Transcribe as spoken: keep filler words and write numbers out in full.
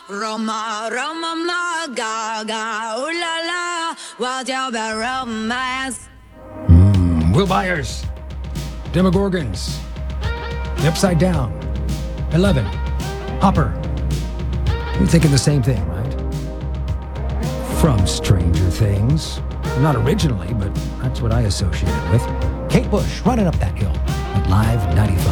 Roma, Roma, ma, gaga, ooh la la, what's your bad romance? Mm, Will Byers, Demogorgons, The Upside Down, Eleven, Hopper. You're thinking the same thing, right? From Stranger Things. Not originally, but that's what I associate it with. Kate Bush running up that hill at Live ninety-five.